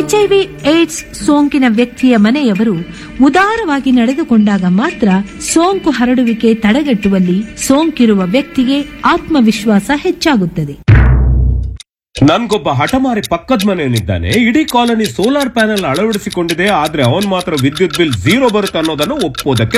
HIV AIDS ಸೋಂಕಿನ ವ್ಯಕ್ತಿಯ ಮನೆಯವರು ಉದಾರವಾಗಿ ನಡೆದುಕೊಂಡಾಗ ಮಾತ್ರ ಸೋಂಕು ಹರಡುವಿಕೆ ತಡೆಗಟ್ಟುವಲ್ಲಿ ಸೋಂಕಿರುವ ವ್ಯಕ್ತಿಗೆ ಆತ್ಮವಿಶ್ವಾಸ ಹೆಚ್ಚಾಗುತ್ತದೆ. ನನ್ಗೊಬ್ಬ ಹಠಮಾರಿ ಪಕ್ಕದ ಮನೆಯಲ್ಲಿದ್ದಾನೆ. ಇಡೀ ಕಾಲನಿ ಸೋಲಾರ್ ಪ್ಯಾನೆಲ್ ಅಳವಡಿಸಿಕೊಂಡಿದೆ, ಆದ್ರೆ ಅವನ್ ಮಾತ್ರ ವಿದ್ಯುತ್ ಬಿಲ್ 0 ಬರುತ್ತೆ ಅನ್ನೋದನ್ನು ಒಪ್ಪೋದಕ್ಕೆ